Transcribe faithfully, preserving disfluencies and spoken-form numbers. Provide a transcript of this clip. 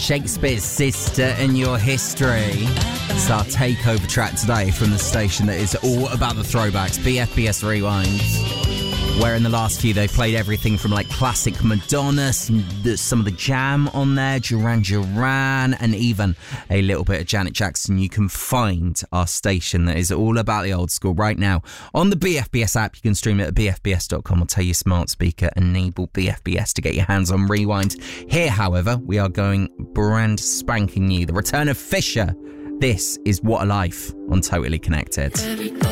Shakespeare's Sister and Your History. It's our takeover track today from the station that is all about the throwbacks, B F B S Rewinds. Where in the last few they've played everything from like classic Madonna, some, some of the Jam on there, Duran Duran, and even a little bit of Janet Jackson. You can find our station that is all about the old school right now on the B F B S app. You can stream it at b f b s dot com or tell your smart speaker enable B F B S to get your hands on Rewind. Here, however, we are going brand spanking new. The return of Fisher. This is What a Life on Totally Connected.